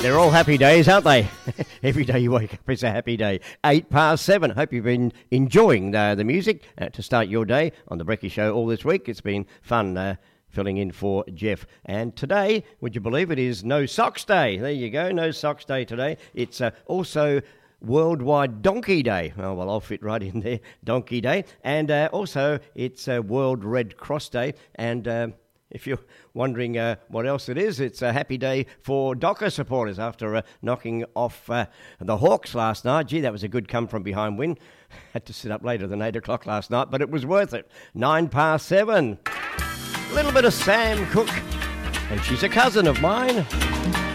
They're all happy days, aren't they? Every day you wake up is a happy day. 7:08. Hope you've been enjoying the music to start your day on the Brekkie Show all this week. It's been fun filling in for Jeff. And today, would you believe it, is No Socks Day. There you go, No Socks Day today. It's also Worldwide Donkey Day. Oh, well, I'll fit right in there, Donkey Day. And also, it's World Red Cross Day. And if you're wondering what else it is, it's a happy day for Docker supporters after knocking off the Hawks last night. Gee, that was a good come-from-behind win. Had to sit up later than 8 o'clock last night, but it was worth it. 7:09. A little bit of Sam Cooke, and she's a cousin of mine.